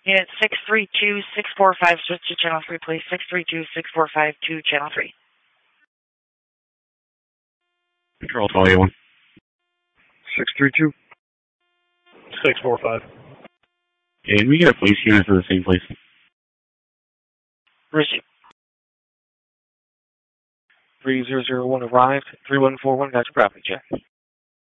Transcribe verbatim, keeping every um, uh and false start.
Unit six three two six four five, switch to channel three, please. six three two six four five two, channel three. Control twelve one. six three two. six four five. Yeah, can we get a police unit for the same place? Resume. three zero zero one arrived. three one four one got your property check.